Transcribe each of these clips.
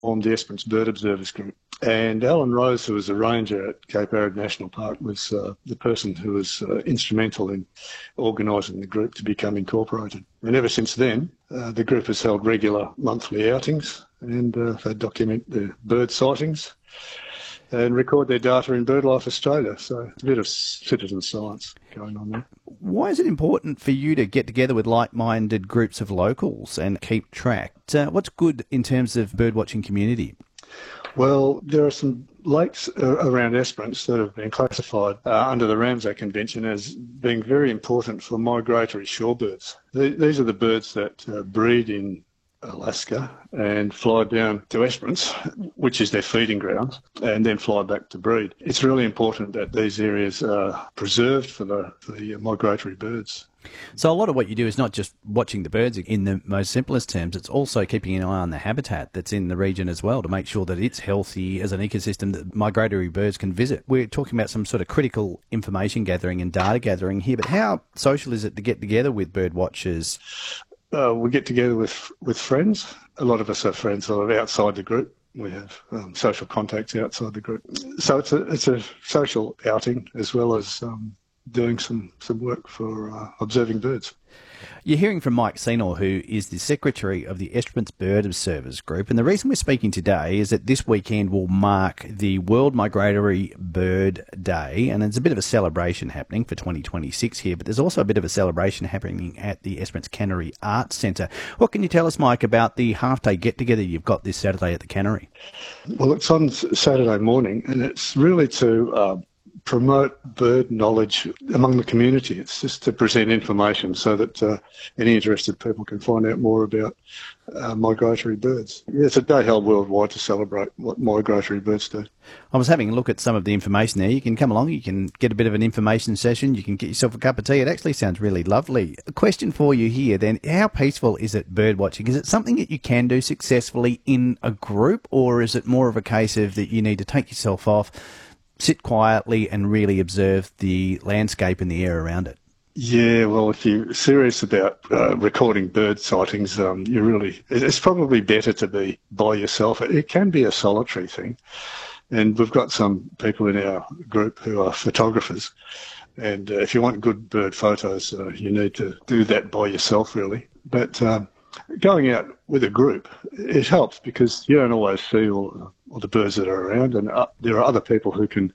formed the Esperance Bird Observers Group. And Alan Rose, who was a ranger at Cape Arid National Park, was the person who was instrumental in organising the group to become incorporated. And ever since then, the group has held regular monthly outings, and they document the bird sightings and record their data in BirdLife Australia. So it's a bit of citizen science going on there. Why is it important for you to get together with like-minded groups of locals and keep track? What's good in terms of birdwatching community? Well, there are some lakes around Esperance that have been classified under the Ramsar Convention as being very important for migratory shorebirds. These are the birds that breed in Alaska and fly down to Esperance, which is their feeding grounds, and then fly back to breed. It's really important that these areas are preserved for the migratory birds. So a lot of what you do is not just watching the birds in the most simplest terms, it's also keeping an eye on the habitat that's in the region as well to make sure that it's healthy as an ecosystem that migratory birds can visit. We're talking about some sort of critical information gathering and data gathering here, but how social is it to get together with bird watchers? We get together with friends. A lot of us are friends sort of outside the group. We have social contacts outside the group. So it's a social outing as well as doing some work for observing birds. You're hearing from Mike Senor, who is the Secretary of the Esperance Bird Observers Group. And the reason we're speaking today is that this weekend will mark the World Migratory Bird Day. And there's a bit of a celebration happening for 2026 here, but there's also a bit of a celebration happening at the Esperance Cannery Arts Centre. What can you tell us, Mike, about the half-day get-together you've got this Saturday at the cannery? Well, it's on Saturday morning, and it's really to promote bird knowledge among the community. It's just to present information so that any interested people can find out more about migratory birds. Yeah, it's a day held worldwide to celebrate what migratory birds do. I was having a look at some of the information there. You can come along, you can get a bit of an information session, you can get yourself a cup of tea. It actually sounds really lovely. A question for you here then, how peaceful is it bird watching? Is it something that you can do successfully in a group, or is it more of a case of that you need to take yourself off, sit quietly and really observe the landscape and the air around it? Yeah, well, if you're serious about recording bird sightings, it's probably better to be by yourself. It can be a solitary thing. And we've got some people in our group who are photographers. And if you want good bird photos, you need to do that by yourself, really. But going out with a group, it helps because you don't always see all the birds that are around, and there are other people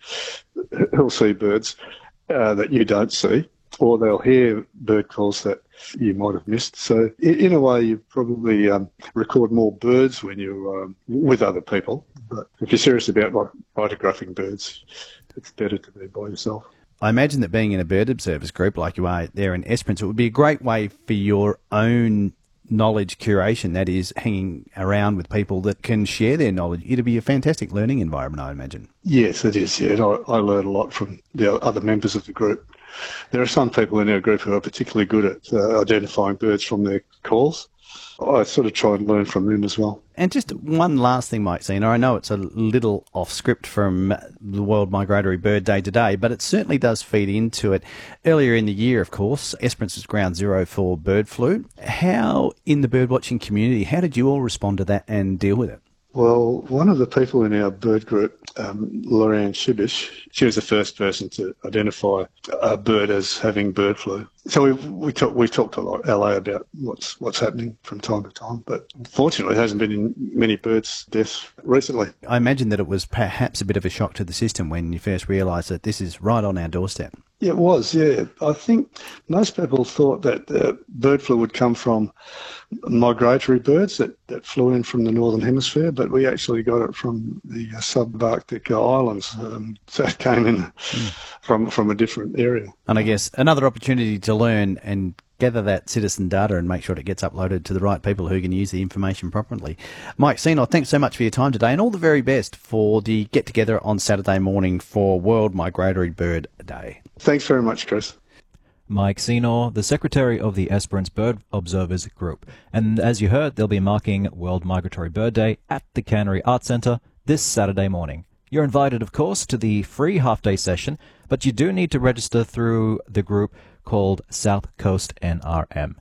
who'll see birds that you don't see, or they'll hear bird calls that you might have missed. So in a way, you probably record more birds when you're with other people. But if you're serious about photographing birds, it's better to be by yourself. I imagine that being in a bird observers group like you are there in Esperance, it would be a great way for your own knowledge curation, that is, hanging around with people that can share their knowledge. It'd be a fantastic learning environment, I imagine. Yes, it is. Yeah, I learn a lot from the other members of the group. There are some people in our group who are particularly good at identifying birds from their calls. I sort of try and learn from them as well. And just one last thing, Mike Senor. I know it's a little off script from the World Migratory Bird Day today, but it certainly does feed into it. Earlier in the year, of course, Esperance was ground zero for bird flu. How, in the birdwatching community, how did you all respond to that and deal with it? Well, one of the people in our bird group, Lorraine Shibish, she was the first person to identify a bird as having bird flu. So we talked a lot, LA, about what's happening from time to time, but fortunately, there hasn't been many birds' deaths recently. I imagine that it was perhaps a bit of a shock to the system when you first realised that this is right on our doorstep. Yeah, it was, yeah. I think most people thought that bird flu would come from migratory birds that flew in from the Northern Hemisphere, but we actually got it from the subarctic islands. So it came in from a different area. And I guess another opportunity to learn and gather that citizen data and make sure it gets uploaded to the right people who can use the information properly. Mike Senor, thanks so much for your time today, and all the very best for the get-together on Saturday morning for World Migratory Bird Day. Thanks very much, Chris. Mike Senor, the Secretary of the Esperance Bird Observers Group. And as you heard, they'll be marking World Migratory Bird Day at the Cannery Arts Centre this Saturday morning. You're invited, of course, to the free half-day session, but you do need to register through the group called South Coast NRM.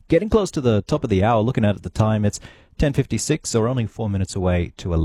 Getting close to the top of the hour, looking at the time, it's 10:56, so we're only 4 minutes away to 11.